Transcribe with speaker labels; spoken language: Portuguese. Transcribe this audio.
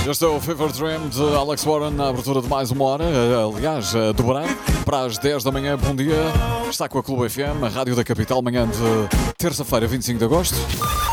Speaker 1: Este é o Fever Dream de Alex Warren na abertura de mais uma hora, aliás, a dobrar para as 10 da manhã. Bom dia, está com a Clube FM, a rádio da capital, manhã de terça-feira, 25 de agosto.